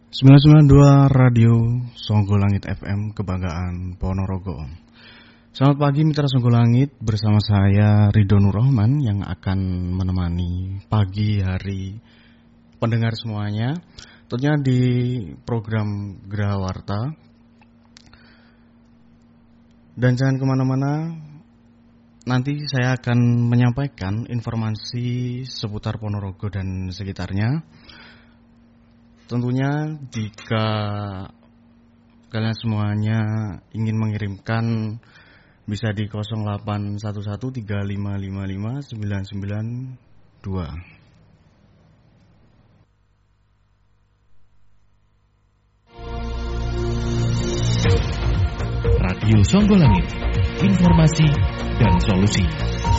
992 Radio Songgo Langit FM Kebanggaan Ponorogo. Selamat pagi mitra Songgo Langit, bersama saya Ridho Nur Rahman yang akan menemani pagi hari pendengar semuanya, tentunya di program Geraha Warta. Dan jangan kemana-mana, nanti saya akan menyampaikan informasi seputar Ponorogo dan sekitarnya. Tentunya jika kalian semuanya ingin mengirimkan, bisa di 081135555992. Radio Songgo Langit, informasi dan solusi.